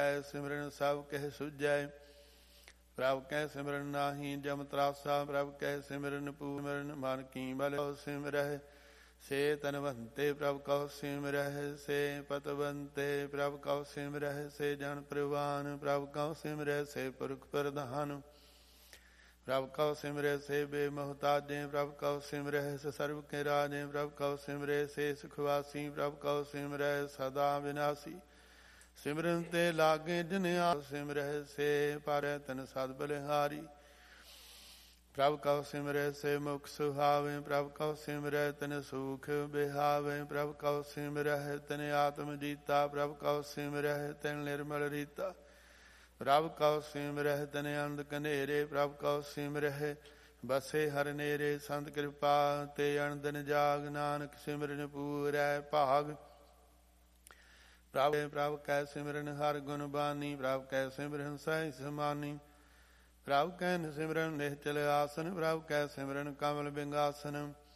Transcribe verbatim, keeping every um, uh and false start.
ਸਿਮਰਨ ਸਭ ਕਹਿ ਸੁਝੈ। ਪ੍ਰਭ ਕੈ ਸਿਮਰਨ ਨਾਹੀ ਜਮ ਤਰਾਸਾ। ਪ੍ਰਭ ਕੈ ਸਿਮਰਨ ਪੂਰਨ ਮਨ ਕੀ ਬਲ ਸਿਮਰਹਿ। ਸੇ ਤਨਵੰਤੇ ਪ੍ਰਭ ਕਉ ਸਿਮਰਹਿ। ਸੇ ਪਤਵੰਤੇ ਪ੍ਰਭ ਕਉ ਸਿਮਰਹਿ। ਸੇ ਜਨ ਪ੍ਰਵਾਨ ਪ੍ਰਭ ਕਉ ਸਿਮਰਹਿ। ਸੇ ਪੁਰਖ ਪ੍ਰਧਾਨ ਪ੍ਰਭ ਕਉ ਸਿਮਰਹਿ। ਸੇ ਬੇਮੁਹਤਾਜੇ ਪ੍ਰਭ ਕਉ ਸਿਮਰਹਿ। ਸੇ ਸਰਬ ਕੇ ਰਾਜੇ ਪ੍ਰਭ ਕਉ ਸਿਮਰਹਿ। ਸੇ ਸੁਖਵਾਸੀ ਪ੍ਰਭ ਕਉ ਸਿਮਰਹਿ। ਸਦਾ ਵਿਨਾਸੀ ਸਿਮਰਨ ਤੇ ਲਾਗੇ ਜਿਨ ਆਪ ਸਿਮਰਹਿ। ਸੇ ਪਾਰੈ ਤਨ ਸਦ ਬਲਿਹਾਰੀ ਪ੍ਰਭ ਕਉ ਸਿਮਰਹਿ। ਸੇ ਮੁਖ ਸੁਹਾਵੇ ਪ੍ਰਭ ਕਉ ਸਿਮਰਹਿ। ਤਨ ਸੁਖ ਬਿਹਾਵੇ ਪ੍ਰਭ ਕਉ ਸਿਮਰਹਿ। ਤਨ ਆਤਮ ਜੀਤਾ ਪ੍ਰਭ ਕਉ ਸਿਮਰਹਿ। ਤਨ ਨਿਰਮਲ ਰੀਤਾ ਪ੍ਰਭ ਕਉ ਸਿਮਰਹਿ। ਤਨ ਅੰਧ ਕਨੇਰੇ ਪ੍ਰਭ ਕਉ ਸਿਮਰਹਿ। ਬਸੇ ਹਰ ਨੇਰੇ ਸੰਤ ਕਿਰਪਾ ਤੇ ਅਣਦਨ ਜਾਗ। ਨਾਨਕ ਸਿਮਰਨ ਪੂਰੈ ਭਾਗ। ਪ੍ਰਭ ਪ੍ਰਭ ਕੈ ਸਿਮਰਨ ਹਰ ਗੁਣ ਬਾਨੀ। ਪ੍ਰਭ ਕੈ ਸਿਮਰਨ ਸਹਿ ਸਮਾਨੀ। ਪ੍ਰਭ ਕੈ ਸਿਮਰਨ ਨਿਹਚਲ ਆਸਨ। ਪ੍ਰਭ ਕੈ ਸਿਮਰਨ ਕਮਲ ਬਿੰਗਾਸਨ।